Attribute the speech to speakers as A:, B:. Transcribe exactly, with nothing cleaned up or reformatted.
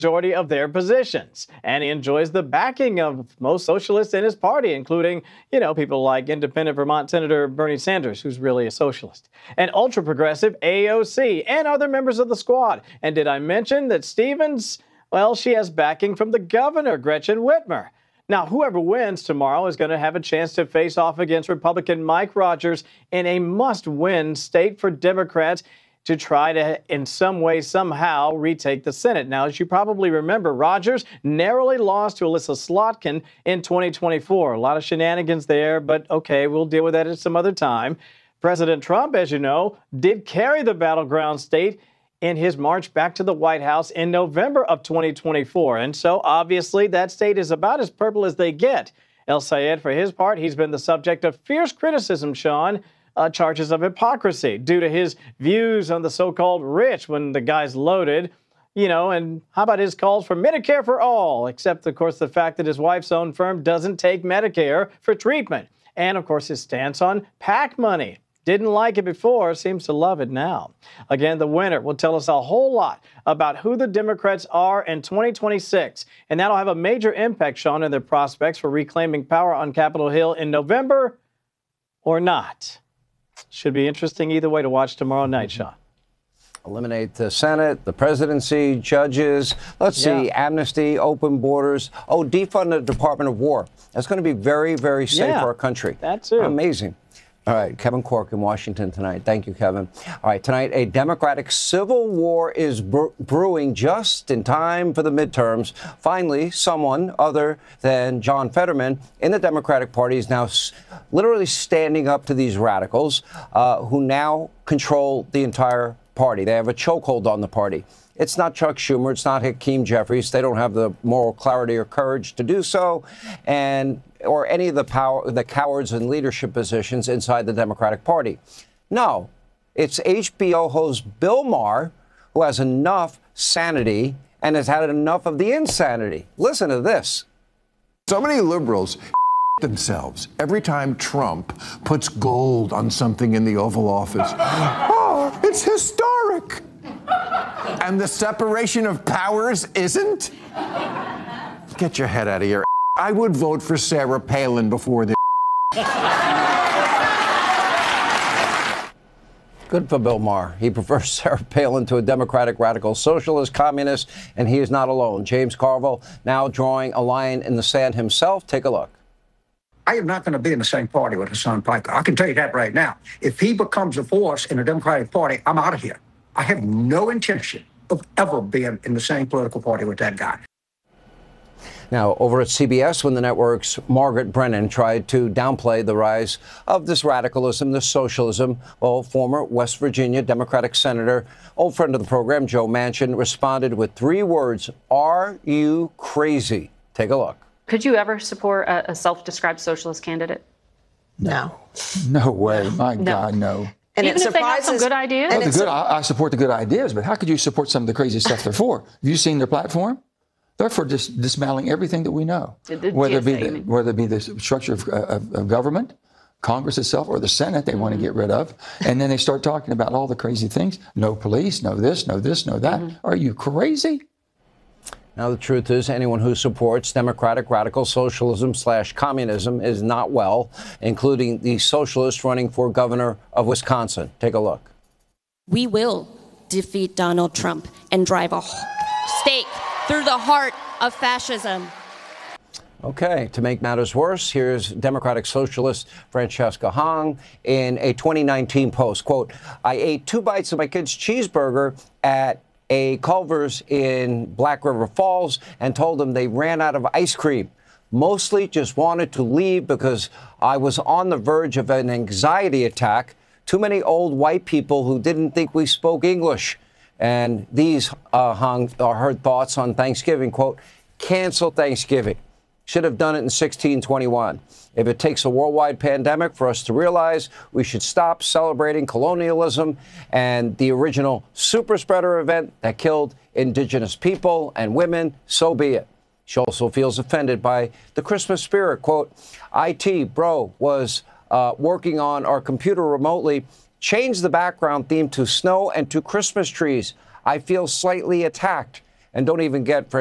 A: majority of their positions. And he enjoys the backing of most socialists in his party, including, you know, people like independent Vermont Senator Bernie Sanders, who's really a socialist, and ultra-progressive A O C, and other members of the squad. And did I mention that Stevens, well, she has backing from the governor, Gretchen Whitmer. Now, whoever wins tomorrow is going to have a chance to face off against Republican Mike Rogers in a must-win state for Democrats to try to, in some way, somehow, retake the Senate. Now, as you probably remember, Rogers narrowly lost to Alyssa Slotkin in twenty twenty-four. A lot of shenanigans there, but okay, we'll deal with that at some other time. President Trump, as you know, did carry the battleground state in his march back to the White House in November of twenty twenty-four. And so, obviously, that state is about as purple as they get. El Sayed, for his part, he's been the subject of fierce criticism, Sean, Uh, charges of hypocrisy due to his views on the so-called rich when the guy's loaded, you know, and how about his calls for Medicare for all, except, of course, the fact that his wife's own firm doesn't take Medicare for treatment. And, of course, his stance on PAC money. Didn't like it before, seems to love it now. Again, the winner will tell us a whole lot about who the Democrats are in twenty twenty-six. And that'll have a major impact, Sean, on their prospects for reclaiming power on Capitol Hill in November or not. Should be interesting either way to watch tomorrow night, Sean.
B: Eliminate the Senate, the presidency, judges. Let's see, yeah. Amnesty, open borders. Oh, defund the Department of War. That's going to be very, very safe
A: yeah,
B: for our country.
A: That's it.
B: Amazing. All right, Kevin Corke in Washington tonight. Thank you, Kevin. All right, tonight, a Democratic civil war is bre- brewing just in time for the midterms. Finally, someone other than John Fetterman in the Democratic Party is now s- literally standing up to these radicals uh, who now control the entire party. They have a chokehold on the party. It's not Chuck Schumer. It's not Hakeem Jeffries. They don't have the moral clarity or courage to do so. And or any of the power, the cowards in leadership positions inside the Democratic Party. No, it's H B O host Bill Maher, who has enough sanity and has had enough of the insanity. Listen to this.
C: So many liberals themselves every time Trump puts gold on something in the Oval Office. Oh, it's historic. And the separation of powers isn't? Get your head out of here. I would vote for Sarah Palin before this.
B: Good for Bill Maher. He prefers Sarah Palin to a Democratic radical socialist communist, and he is not alone. James Carville now drawing a line in the sand himself. Take a look.
D: I am not going to be in the same party with Hassan Piker. I can tell you that right now. If he becomes a force in the Democratic Party, I'm out of here. I have no intention of ever being in the same political party with that guy.
B: Now, over at C B S, when the network's Margaret Brennan tried to downplay the rise of this radicalism, this socialism, well, former West Virginia Democratic Senator, old friend of the program, Joe Manchin, responded with three words: "Are you crazy?" Take a look.
E: Could you ever support a, a self-described socialist candidate?
F: No.
G: No way. My
E: No.
G: God, no.
F: And
E: Even
F: it
E: if they have some
F: surprises-
E: good ideas?
G: Well,
F: And
G: the good,
F: it's-
G: I, I support the good ideas, but how could you support some of the crazy stuff they're for? Have you seen their platform? They're for dis- dismantling everything that we know,
E: The- the
G: whether it be
E: G S A, you
G: the,
E: mean?
G: whether it be the structure of, of, of government, Congress itself, or the Senate they
E: Mm-hmm.
G: want to get rid of, and then they start talking about all the crazy things. No police, no this, no this, no that.
E: Mm-hmm.
G: Are you crazy?
B: Now, the truth is, anyone who supports democratic radical socialism slash communism is not well, including the socialist running for governor of Wisconsin. Take a look.
H: We will defeat Donald Trump and drive a stake through the heart of fascism.
B: Okay, to make matters worse, here's Democratic Socialist Francesca Hong in a twenty nineteen post. Quote, "I ate two bites of my kid's cheeseburger at a Culver's in Black River Falls and told them they ran out of ice cream. Mostly just wanted to leave because I was on the verge of an anxiety attack. Too many old white people who didn't think we spoke English." And these uh, Hong, are her thoughts on Thanksgiving. Quote, "Cancel Thanksgiving. Should have done it in sixteen twenty-one. If it takes a worldwide pandemic for us to realize we should stop celebrating colonialism and the original super spreader event that killed indigenous people and women, so be it." She also feels offended by the Christmas spirit. Quote, "I T bro was uh, working on our computer remotely, changed the background theme to snow and to Christmas trees. I feel slightly attacked. And don't even get